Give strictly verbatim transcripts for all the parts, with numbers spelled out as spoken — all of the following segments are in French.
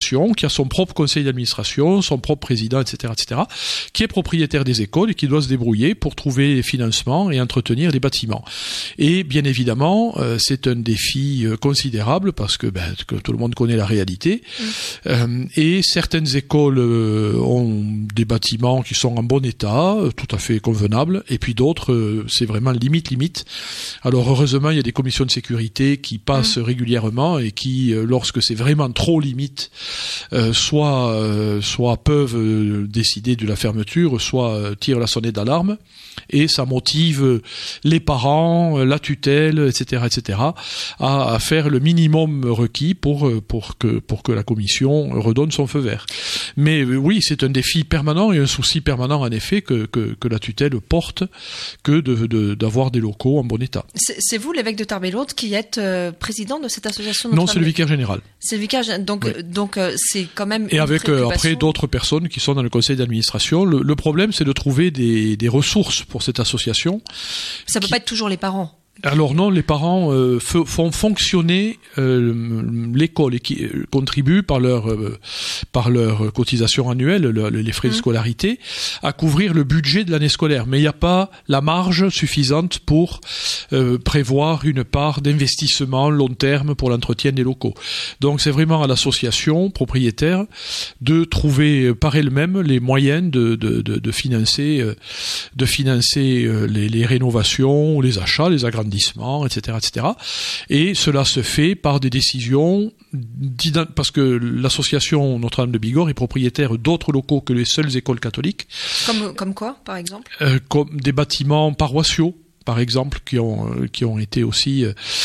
association qui a son propre conseil d'administration, son propre président, et cetera, et cetera, qui est propriétaire des écoles et qui doit se débrouiller pour trouver les financements et entretenir les bâtiments. Et bien évidemment, euh, c'est un défi euh, considérable parce que, ben, que tout le monde connaît la réalité. Mmh. Euh, et certaines écoles euh, ont des bâtiments qui sont en bon état, euh, tout à fait convenables, et puis d'autres, euh, c'est vraiment limite, limite. Alors heureusement, il y a des commissions de sécurité qui passent mmh. régulièrement et qui, euh, lorsque c'est vraiment trop limite, euh, soit, euh, soit peuvent euh, décider de la fermeture, soit euh, tirent la sonnette d'alarme. Et ça motive les parents, la tutelle, et cetera, et cetera, à, à faire le minimum requis pour pour que pour que la commission redonne son feu vert. Mais oui, c'est un défi permanent et un souci permanent en effet que que, que la tutelle porte, que de, de d'avoir des locaux en bon état. C'est, c'est vous, l'évêque de Tarbes-et-Lourdes, qui êtes euh, président de cette association? Non, c'est le vicaire général. C'est le vicaire, donc oui. donc euh, c'est quand même. Et avec euh, après d'autres personnes qui sont dans le conseil d'administration. Le, le problème, c'est de trouver des des ressources pour cette association. Ça peut qui... pas être toujours les parents. Alors non, les parents euh, f- font fonctionner euh, l'école et qui euh, contribuent par leur euh, par leur cotisation annuelle, le, les frais mmh. de scolarité, à couvrir le budget de l'année scolaire. Mais il n'y a pas la marge suffisante pour euh, prévoir une part d'investissement long terme pour l'entretien des locaux. Donc c'est vraiment à l'association propriétaire de trouver par elle-même les moyens de de de, de financer euh, de financer euh, les, les rénovations, les achats, les agrandissements, et cetera, et cetera. Et cela se fait par des décisions parce que l'association Notre-Dame de Bigorre est propriétaire d'autres locaux que les seules écoles catholiques. Comme comme quoi, par exemple ? euh, Comme des bâtiments paroissiaux, par exemple, qui ont qui ont été aussi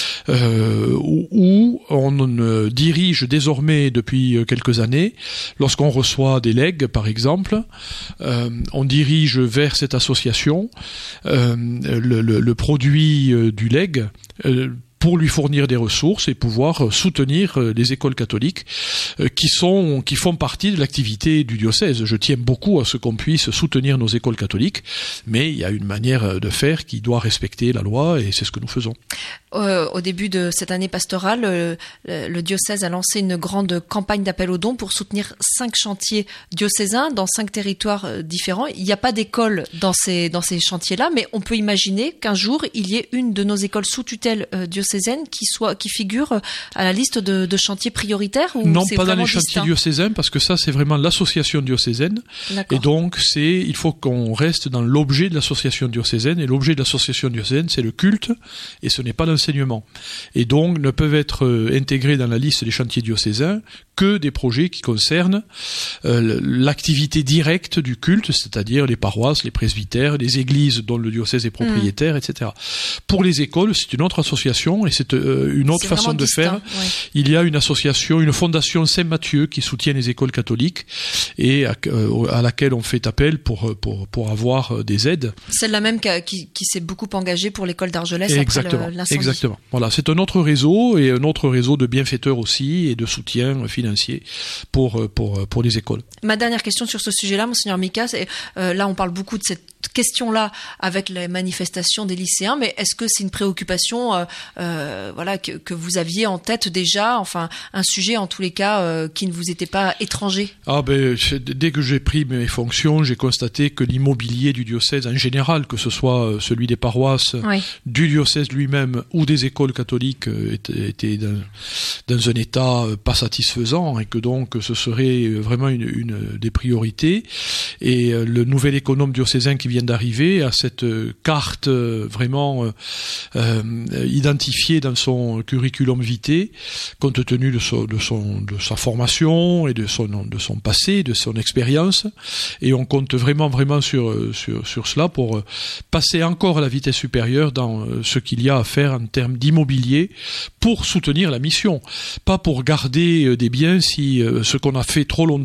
euh, où, où on euh, dirige désormais depuis quelques années, lorsqu'on reçoit des legs, par exemple, euh, on dirige vers cette association euh, le, le, le produit euh, du leg. Euh, pour lui fournir des ressources et pouvoir soutenir les écoles catholiques qui sont qui font partie de l'activité du diocèse. Je tiens beaucoup à ce qu'on puisse soutenir nos écoles catholiques, mais il y a une manière de faire qui doit respecter la loi et c'est ce que nous faisons. Euh, au début de cette année pastorale, le, le diocèse a lancé une grande campagne d'appel aux dons pour soutenir cinq chantiers diocésains dans cinq territoires différents. Il n'y a pas d'école dans ces dans ces chantiers-là, mais on peut imaginer qu'un jour il y ait une de nos écoles sous tutelle euh, diocésaine qui soit qui figure à la liste de, de chantiers prioritaires ou non, c'est pas dans les distinct? chantiers diocésains parce que ça c'est vraiment l'association diocésaine. D'accord. Et donc c'est il faut qu'on reste dans l'objet de l'association diocésaine et l'objet de l'association diocésaine c'est le culte et ce n'est pas l'enseignement. Et donc ne peuvent être euh, intégrés dans la liste des chantiers diocésains que des projets qui concernent euh, l'activité directe du culte, c'est-à-dire les paroisses, les presbytères, les églises dont le diocèse est propriétaire, mmh. et cetera. Pour les écoles, c'est une autre association et c'est euh, une autre c'est façon de distinct, faire. Ouais. Il y a une association, une fondation Saint-Mathieu qui soutient les écoles catholiques et à, euh, à laquelle on fait appel pour pour pour avoir des aides. Celle-là même qui, qui, qui s'est beaucoup engagée pour l'école d'Argelès exactement, après le, l'incendie. Exactement. Voilà, c'est un autre réseau et un autre réseau de bienfaiteurs aussi et de soutien financier pour pour pour les écoles. Ma dernière question sur ce sujet-là, Monseigneur Mika, c'est euh, là on parle beaucoup de cette question-là avec les manifestations des lycéens, mais est-ce que c'est une préoccupation euh, euh, voilà que, que vous aviez en tête déjà, enfin un sujet en tous les cas euh, qui ne vous était pas étranger? Ah ben dès que j'ai pris mes fonctions, j'ai constaté que l'immobilier du diocèse en général, que ce soit celui des paroisses, oui. du diocèse lui-même ou des écoles catholiques, était, était dans, dans un état pas satisfaisant et que donc ce serait vraiment une, une des priorités. Et le nouvel économe diocésain qui vient d'arriver à cette carte vraiment euh, identifiée dans son curriculum vitae, compte tenu de son, de son, de sa formation et de son, de son passé, de son expérience. Et on compte vraiment, vraiment sur, sur, sur cela pour passer encore à la vitesse supérieure dans ce qu'il y a à faire en termes d'immobilier pour soutenir la mission. Pas pour garder des biens si ce qu'on a fait trop longtemps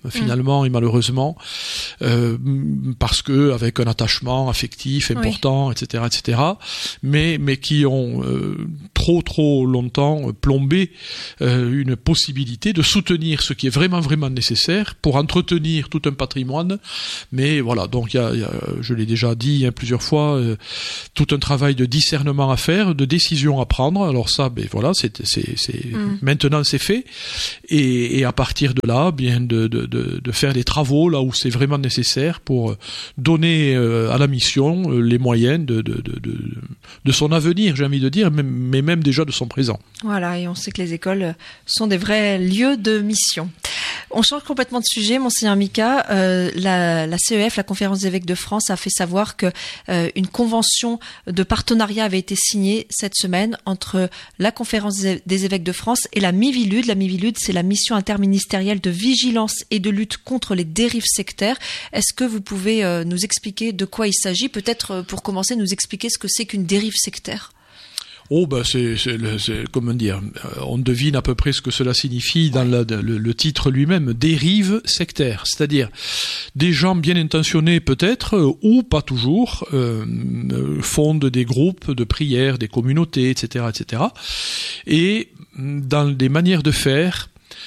finalement, mmh. et malheureusement, euh, parce que avec un attachement affectif important, oui. et cetera, et cetera, mais mais qui ont euh, trop trop longtemps plombé euh, une possibilité de soutenir ce qui est vraiment vraiment nécessaire pour entretenir tout un patrimoine. Mais voilà, donc il y a, y a, je l'ai déjà dit hein, plusieurs fois, euh, tout un travail de discernement à faire, de décision à prendre. Alors ça, ben voilà, c'est c'est c'est mmh. maintenant c'est fait, et, et à partir de là, bien de de De, de faire des travaux là où c'est vraiment nécessaire pour donner euh, à la mission euh, les moyens de, de, de, de, de son avenir, j'ai envie de dire, mais, mais même déjà de son présent. Voilà, et on sait que les écoles sont des vrais lieux de mission. On change complètement de sujet, Monseigneur Mika. Euh, la, la C E F, la Conférence des évêques de France, a fait savoir que euh, une convention de partenariat avait été signée cette semaine entre la Conférence des évêques de France et la Mivilude. La Mivilude, c'est la mission interministérielle de vigilance et de lutte contre les dérives sectaires. Est-ce que vous pouvez euh, nous expliquer de quoi il s'agit? Peut-être, euh, pour commencer, nous expliquer ce que c'est qu'une dérive sectaire. Oh ben c'est, c'est, c'est comment dire, on devine à peu près ce que cela signifie dans la, le, le titre lui-même, dérive sectaire, c'est-à-dire des gens bien intentionnés peut-être ou pas toujours euh, fondent des groupes de prière, des communautés, et cetera, et cetera. Et dans des manières de faire,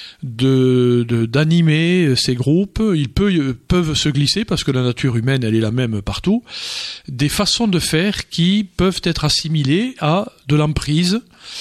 de, de d'animer ces groupes, ils peut, peuvent se glisser, parce que la nature humaine elle est la même partout, des façons de faire qui peuvent être assimilées à de l'emprise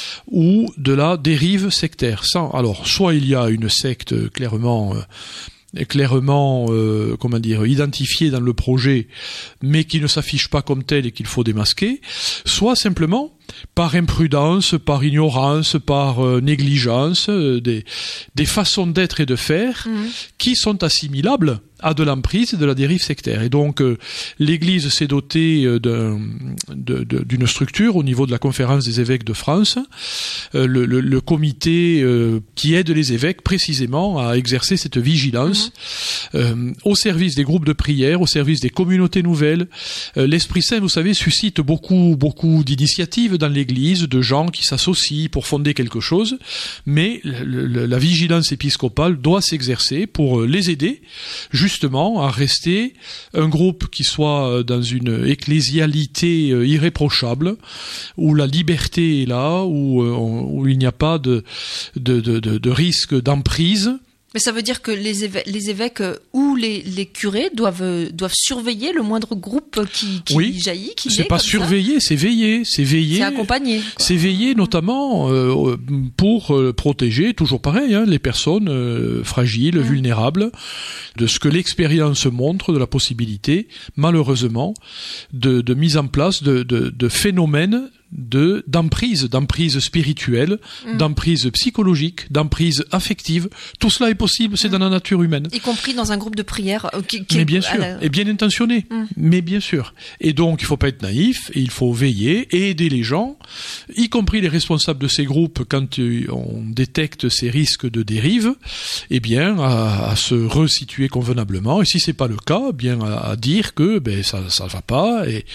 ou de la dérive sectaire. Sans, alors soit il y a une secte clairement euh, clairement euh, comment dire identifiée dans le projet, mais qui ne s'affiche pas comme telle et qu'il faut démasquer, soit simplement par imprudence, par ignorance, par euh, négligence, euh, des, des façons d'être et de faire mmh. qui sont assimilables à de l'emprise et de la dérive sectaire. Et donc, euh, l'Église s'est dotée euh, d'un, de, de, d'une structure au niveau de la Conférence des évêques de France, euh, le, le, le comité euh, qui aide les évêques précisément à exercer cette vigilance mmh. euh, au service des groupes de prière, au service des communautés nouvelles. Euh, L'Esprit Saint, vous savez, suscite beaucoup, beaucoup d'initiatives dans l'Église, de gens qui s'associent pour fonder quelque chose, mais le, le, la vigilance épiscopale doit s'exercer pour les aider justement à rester un groupe qui soit dans une ecclésialité irréprochable, où la liberté est là, où, où il n'y a pas de, de, de, de, de risque d'emprise. Mais ça veut dire que les évêques, les évêques ou les, les curés doivent, doivent surveiller le moindre groupe qui, qui oui, jaillit, qui c'est pas surveiller, c'est veiller, c'est veiller. C'est accompagner. Quoi. C'est veiller notamment euh, pour euh, protéger, toujours pareil, hein, les personnes euh, fragiles, mmh. vulnérables, de ce que l'expérience montre de la possibilité, malheureusement, de, de mise en place de, de, de phénomènes de d'emprise, d'emprise spirituelle, mmh. d'emprise psychologique, d'emprise affective. Tout cela est possible, c'est mmh. dans la nature humaine. Y compris dans un groupe de prière. Euh, qui, qui mais bien sûr, la... et bien intentionné. Mmh. Mais bien sûr. Et donc, il faut pas être naïf, et il faut veiller et aider les gens, y compris les responsables de ces groupes, quand on détecte ces risques de dérive, eh bien, à, à se resituer convenablement. Et si c'est pas le cas, eh bien, à, à dire que ben ça ça va pas, et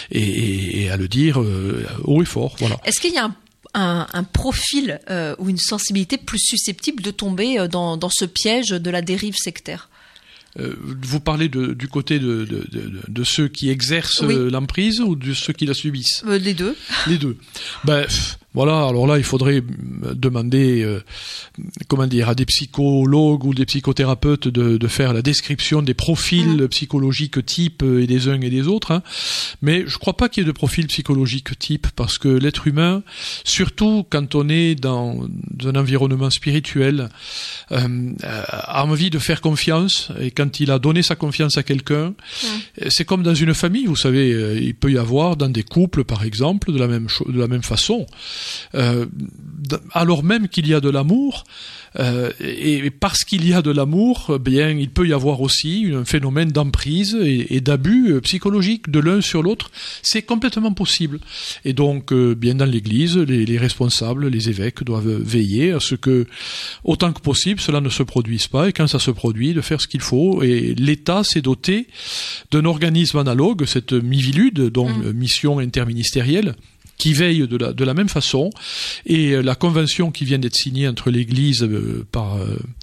et, et à le dire euh, haut et fort. Voilà. Est-ce qu'il y a un Un, un profil euh, ou une sensibilité plus susceptible de tomber dans, dans ce piège de la dérive sectaire? Euh, vous parlez de, du côté de, de, de, de ceux qui exercent oui. l'emprise ou de ceux qui la subissent? euh, Les deux. Les deux. Ben, voilà, alors là, il faudrait demander, euh, comment dire, à des psychologues ou des psychothérapeutes de, de faire la description des profils mmh. psychologiques types et des uns et des autres. Hein. Mais je crois pas qu'il y ait de profil psychologique type, parce que l'être humain, surtout quand on est dans un environnement spirituel, euh, a envie de faire confiance, et quand il a donné sa confiance à quelqu'un, mmh. c'est comme dans une famille, vous savez, il peut y avoir dans des couples, par exemple, de la même cho- de la même façon. Euh, alors même qu'il y a de l'amour, euh, et parce qu'il y a de l'amour, bien il peut y avoir aussi un phénomène d'emprise et, et d'abus psychologique de l'un sur l'autre. C'est complètement possible. Et donc, euh, bien dans l'Église, les, les responsables, les évêques doivent veiller à ce que, autant que possible, cela ne se produise pas, et quand ça se produit, de faire ce qu'il faut. Et l'État s'est doté d'un organisme analogue, cette Mivilude, donc mmh. mission interministérielle, qui veille de la, de la même façon, et la convention qui vient d'être signée entre l'Église euh, par euh,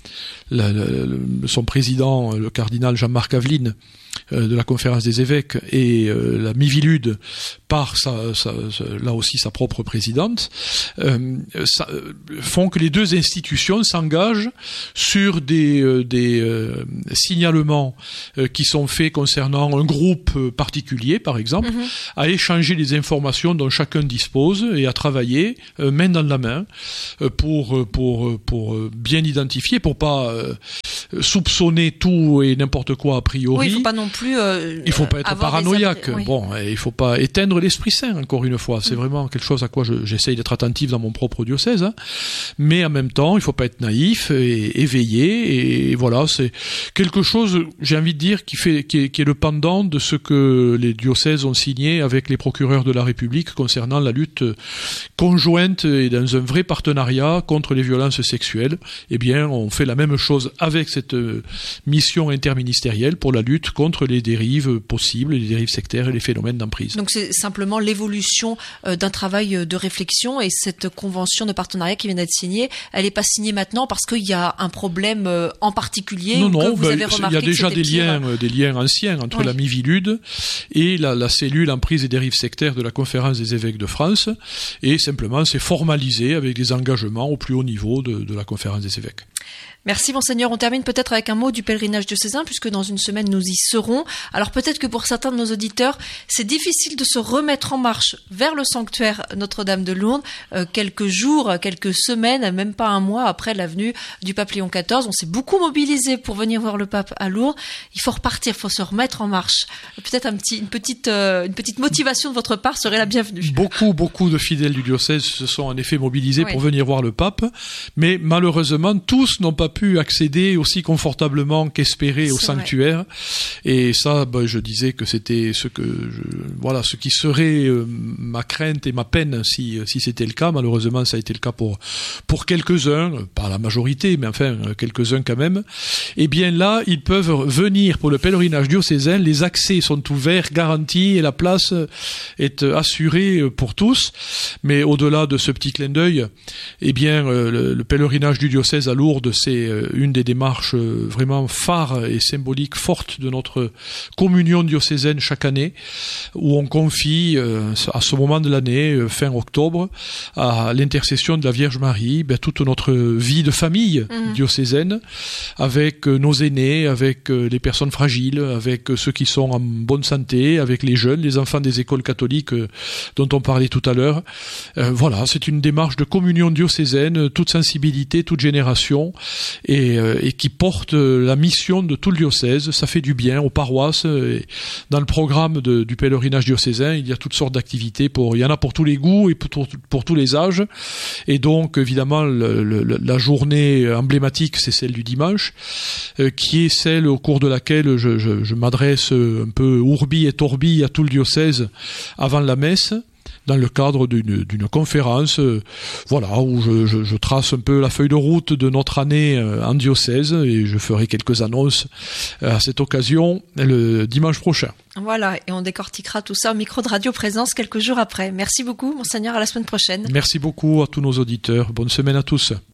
la, la, son président, le cardinal Jean-Marc Aveline, euh, de la conférence des évêques, et euh, la Miviludes par sa, sa, sa, là aussi sa propre présidente, euh, ça, font que les deux institutions s'engagent sur des, euh, des euh, signalements euh, qui sont faits concernant un groupe particulier, par exemple, mm-hmm. à échanger les informations dont chacun dispose et à travailler euh, main dans la main euh, pour, pour, pour bien identifier, pour pas euh, soupçonner tout et n'importe quoi a priori. Oui, il faut pas non plus euh, il faut pas être paranoïaque. Des... Oui. Bon, il faut pas éteindre l'Esprit Saint, encore une fois. C'est mmh. vraiment quelque chose à quoi je, j'essaye d'être attentif dans mon propre diocèse. Hein. Mais en même temps, il faut pas être naïf et éveillé. Et voilà, c'est quelque chose, j'ai envie de dire, qui fait, qui est, qui est le pendant de ce que les diocèses ont signé avec les procureurs de la République concernant la lutte conjointe et dans un vrai partenariat contre les violences sexuelles. Eh bien, on fait la même chose avec cette mission interministérielle pour la lutte contre les dérives possibles, les dérives sectaires et les phénomènes d'emprise. Donc c'est simplement l'évolution euh, d'un travail de réflexion, et cette convention de partenariat qui vient d'être signée, elle n'est pas signée maintenant parce qu'il y a un problème euh, en particulier non, ou non, que vous ben, avez remarqué. Il y a déjà des pire. liens, des liens anciens entre oui. la Miviludes et la, la cellule emprise et dérives sectaires de la Conférence des évêques de France, et simplement c'est formalisé avec des engagements au plus haut niveau de, de la Conférence des évêques. Merci Monseigneur. On termine peut-être avec un mot du pèlerinage diocésain, puisque dans une semaine nous y serons. Alors peut-être que pour certains de nos auditeurs, c'est difficile de se remettre en marche vers le sanctuaire Notre-Dame de Lourdes, euh, quelques jours, quelques semaines, même pas un mois après la venue du pape Léon quatorze. On s'est beaucoup mobilisé pour venir voir le pape à Lourdes. Il faut repartir, il faut se remettre en marche. Peut-être un petit, une petite, euh, une petite motivation de votre part serait la bienvenue. Beaucoup, beaucoup de fidèles du diocèse se sont en effet mobilisés oui. pour venir voir le pape, mais malheureusement tous n'ont pas pu accéder aussi confortablement qu'espérer c'est au sanctuaire. Vrai. Et ça, ben, je disais que c'était ce que, je, voilà, ce qui serait euh, ma crainte et ma peine si si c'était le cas. Malheureusement, ça a été le cas pour pour quelques-uns, pas la majorité, mais enfin quelques-uns quand même. Et bien là, ils peuvent venir pour le pèlerinage diocésain. Les accès sont ouverts, garantis, et la place est assurée pour tous. Mais au-delà de ce petit clin d'œil, eh bien, euh, le, le pèlerinage du diocèse à Lourdes, c'est une des démarches vraiment phares et symboliques fortes de notre communion diocésaine chaque année, où on confie à ce moment de l'année, fin octobre, à l'intercession de la Vierge Marie, ben, toute notre vie de famille mmh. diocésaine, avec nos aînés, avec les personnes fragiles, avec ceux qui sont en bonne santé, avec les jeunes, les enfants des écoles catholiques dont on parlait tout à l'heure. Euh, voilà, c'est une démarche de communion diocésaine, toute sensibilité, toute génération, et, euh, et qui porte la mission de tout le diocèse. Ça fait du bien aux paroisses. Et dans le programme de, du pèlerinage diocésain, il y a toutes sortes d'activités. Pour, il y en a pour tous les goûts et pour, pour tous les âges. Et donc, évidemment, le, le, la journée emblématique, c'est celle du dimanche, euh, qui est celle au cours de laquelle je, je, je m'adresse un peu ourbi et torbi à tout le diocèse avant la messe, dans le cadre d'une, d'une conférence, euh, voilà, où je, je, je trace un peu la feuille de route de notre année euh, en diocèse, et je ferai quelques annonces euh, à cette occasion le dimanche prochain. Voilà, et on décortiquera tout ça au micro de Radio Présence quelques jours après. Merci beaucoup, Monseigneur, à la semaine prochaine. Merci beaucoup à tous nos auditeurs. Bonne semaine à tous.